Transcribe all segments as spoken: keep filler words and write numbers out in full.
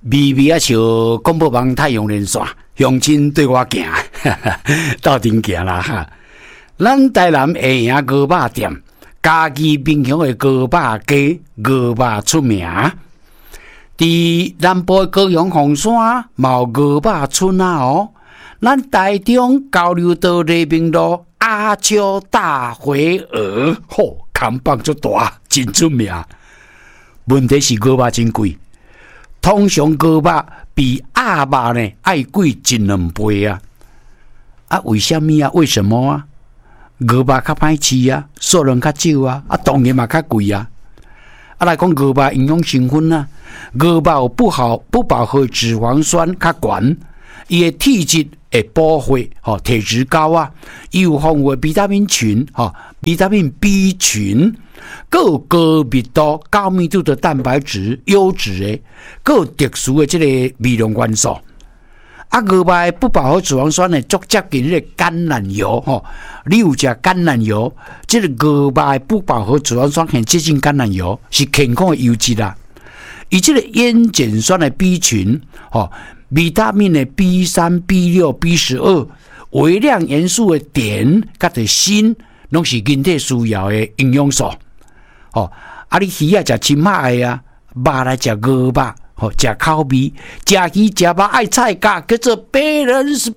微微啊像广播网太阳连线，乡亲对我行，斗阵行啦哈。咱台南会赢鹅肉店，家己冰箱的鹅肉鸡，鹅肉出名。伫南部高雄凤山，毛鹅肉村啊哦。咱台中交流道黎明路阿秋大回鹅，吼，看板足大，真出名。问题是鹅肉真贵，通常鹅肉比鸭肉呢爱贵一两倍啊！啊，为什么啊？为什么啊？鹅肉较歹吃啊，数量较少啊，啊，当然嘛较贵啊。啊，来讲鹅肉营养成分啊，鹅肉有不好不饱和脂肪酸较悬，伊的体质会保护，吼、哦，体质高啊，伊有丰富的维他命群，吼、哦，维他命 B 群，各有高密度、高密度的蛋白质、优质的，各有特殊的这个微量元素。啊，鹅肉的不饱和脂肪酸呢，足接近迄个橄榄油吼、哦。你有食橄榄油，这个鹅肉的不饱和脂肪酸很接近橄榄油，是健康的油脂啦。以这个烟碱酸的 B 群，吼、哦，维他命的 B 三、B 六、B 十二，微量元素的碘、甲的锌，拢是人体需要的营养素。哦，啊，你鱼啊食青海的啊，肉来食鹅肉。哦，食烤味，食鱼食肉爱菜价，叫做 balance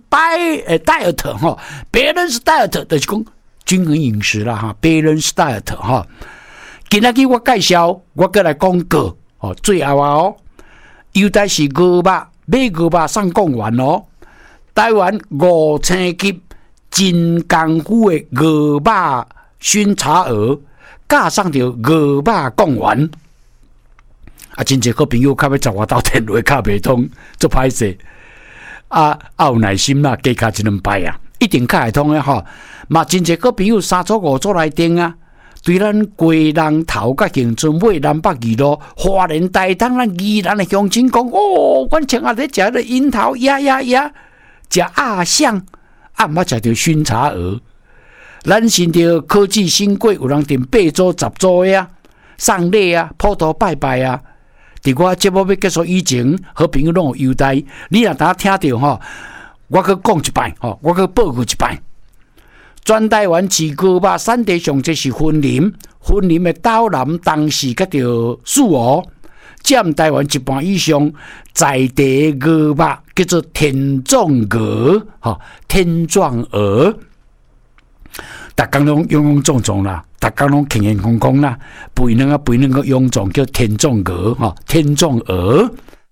diet 哈 ，balance diet 就是讲均衡饮食啦哈 ，balance diet 哈。今仔日我介绍，我过来广告哦，最后啊哦，优待是鹅肉，买鹅肉送讲完哦。台湾五星级真功夫的鹅肉熏茶鹅，加上条鹅肉讲完。啊，真侪个朋友较要十外斗电话敲袂通，做歹势。啊，啊有耐心啦，加敲一两摆啊，一定敲会通诶吼。嘛，真侪个朋友三组五组来电啊，对咱贵人头甲恒春尾南北二路花莲台东咱宜兰诶乡亲讲，哦，阮请阿咧食咧樱桃呀呀呀，食鸭香，啊毋捌食着熏茶鹅。咱新着科技新贵，有人订八组十组诶啊，送礼啊，普渡拜拜啊。伫我节目要结束以前，好朋友拢有优待。你若当听到吼，我去讲一摆吼，我去报告一摆。全台湾饲鹅肉产地上即是云林，云林的岛南、东势甲着苏澳，占台湾一半以上。在地鹅肉叫做田壮鹅，吼，田壮鹅。逐工拢勇勇壮壮啦，逐工拢健健康康啦，肥卵啊肥卵个臃肿叫天壮鹅吼，天壮鹅。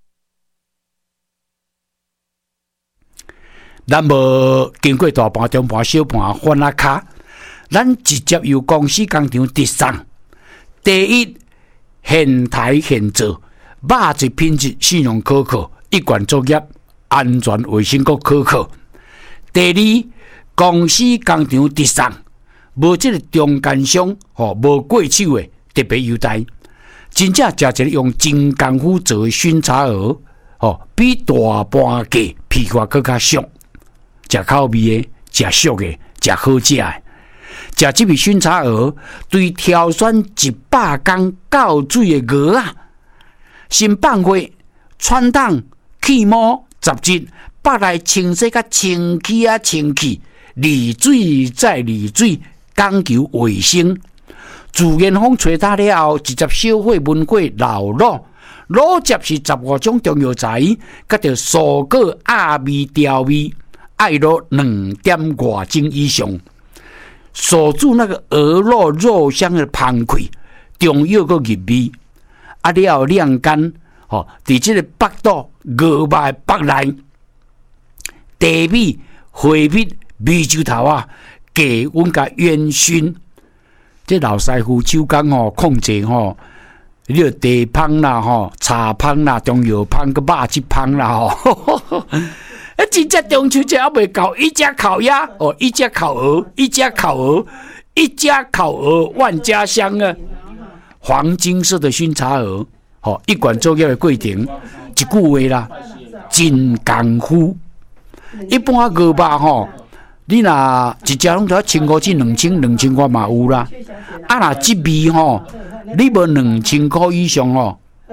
咱无经过大盘、中盘、小盘、翻啊卡，咱直接由公司工厂直送。第一，现台现做，肉质品质信用可靠，一贯作业，安全卫生阁可靠。第二，公司工厂直送。无即个中间商，吼，无过手的特别优待，真正食一个用真功夫做的熏茶鹅，吼，比大盘鸡皮块更较俗，食口味的，食俗的，食好食的，食即味熏茶鹅，对挑选一百公到水的鹅啊，新放货、穿烫、起毛、杂质，北来清洗甲清气啊清气，离水再离水。讲求卫生，自然风吹打了后，直接烧火焖过老卤，卤汁是十五种中药材，甲着蔬果鸭味调味，爱卤两点外钟以上，锁住那个鹅肉肉香的香气，中药个入味，啊了后晾干，吼，伫即个腹肚鹅肉的腹内，地味、花蜜、米酒头啊。给阮甲烟熏，这老师傅手工吼控制吼，你个茶芳啦吼，茶芳啦，中药芳个肉质芳啦吼，啊，真正中秋节还未到，一家烤鸭哦，一家烤鹅，一家烤鹅，一家烤鹅万家香啊！黄金色的熏茶鹅，吼、哦，一罐作业的过程，一句话啦，真功夫。一般鹅肉吼。你若一只拢得千块至两千，两千块嘛有啦。啊，若即味吼，你无两千块以上吼，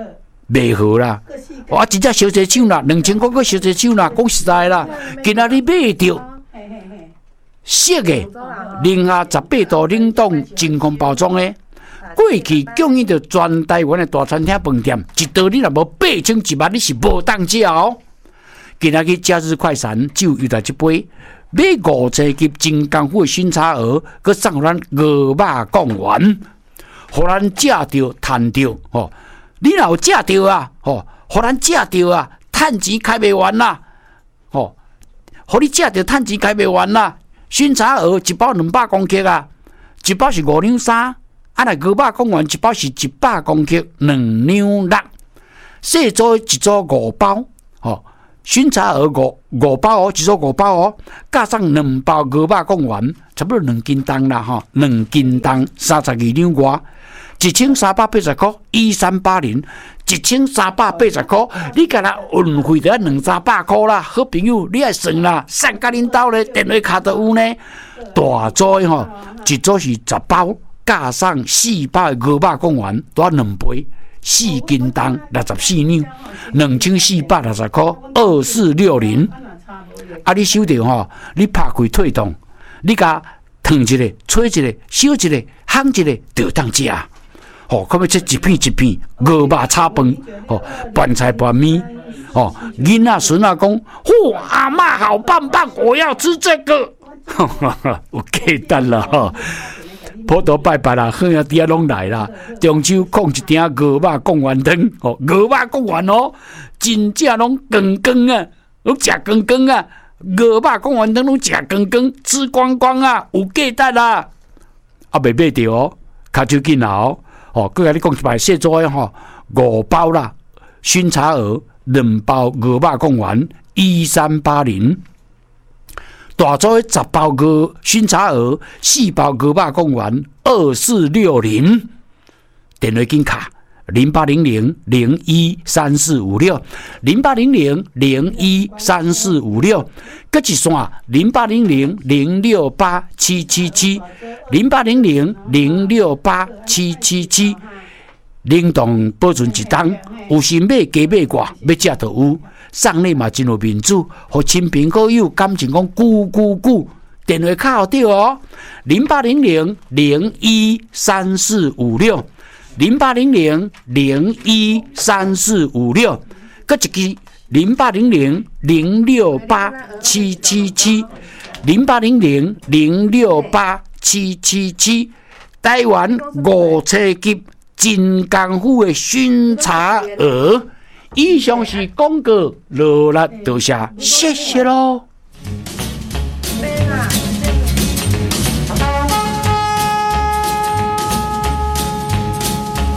袂好啦。我一只烧鸡手啦，两千块个烧鸡手啦，讲实在啦，今仔日买着熟的，零下十八度冷冻真空包装的。过去供应着全台湾的大餐厅饭店，一道你若无八千一万，你是无当食哦。今仔日假日快餐只有有台一杯，买五千级真功夫的熏茶鹅，佮送互咱鹅肉贡丸，互咱食着赚着哦。你若有食着啊，吼，互咱食着啊，趁钱开袂完啦，吼，互你食着趁钱开袂完啦。熏茶鹅一包两百公克啊，一包是五两三。啊，来鹅肉贡丸一包是一百公克，两两六，细组一组五包，吼，熏茶鹅五五包哦，一组五包哦，加上两包鹅肉贡丸，差不多两斤重啦，吼，两斤重三十二两外，一千三百八十块，一三八零，一千三百八十块，你甲他运费就要两三百块啦，好朋友，你爱算啦，送甲恁兜咧，电话卡都有呢，大组吼，一组是十包。加上四包的鹅肉贡丸，多两杯，四斤重，六十四两，两千四百六十块，二四六零。啊，你收到吼，你拍开退动，你甲烫一个、吹一个、烧一个、烘一个，就当食。吼，可要这一片一片鹅肉炒饭，吼，拌菜拌面，吼，囡仔孙仔讲，嚯，阿嬷好棒棒，我要吃这个，有记得了吼。普渡拜拜啦，好兄弟啊拢来啦！中秋控一鼎鹅肉贡丸汤，哦，鹅肉贡丸哦，真正拢光光啊，拢食光光啊，鹅肉贡丸汤拢食光光，吃光光啊，有价值啦！啊，未买着哦，卡手紧啦哦，哦，佮甲你讲一摆细组诶吼，五包啦，熏茶鹅两包鹅肉贡丸一三八零。大组十包鹅熏茶鹅，四包鹅肉贡丸二四六零，电话紧卡零八零零零一三四五六零八零零零一三四五六，搁一线零八零零零六八七七七零八零零零六八七七七，冷冻保存一冬，有心买加买挂，要食就有。送礼嘛真有面子，互亲朋好友感情讲久久久，电话卡有对哦，零八零零零一三四五六，零八零零零一三四五六，搁一支零八零零零六八七七七，零八零零零六八七七七，台湾五星级真功夫的熏茶鹅。以上是广告，罗拉多谢，谢谢喽。